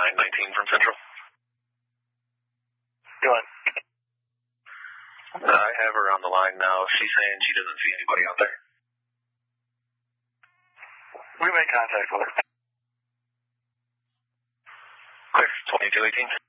919 from Central. Go on. I have her on the line now. She's saying she doesn't see anybody out there. We made contact with her. Clear, 2218.